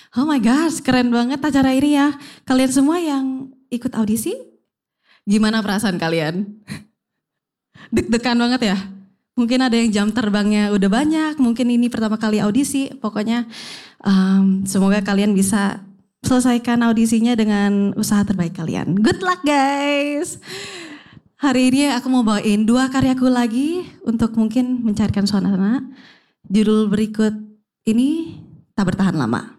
Oh my gosh, keren banget acara ini ya. Kalian semua yang ikut audisi, gimana perasaan kalian? Deg-degan banget ya? Mungkin ada yang jam terbangnya udah banyak, mungkin ini pertama kali audisi. Pokoknya semoga kalian bisa selesaikan audisinya dengan usaha terbaik kalian. Good luck guys! Hari ini aku mau bawain 2 karyaku lagi untuk mungkin mencairkan suasana. Judul berikut ini Tak Bertahan Lama.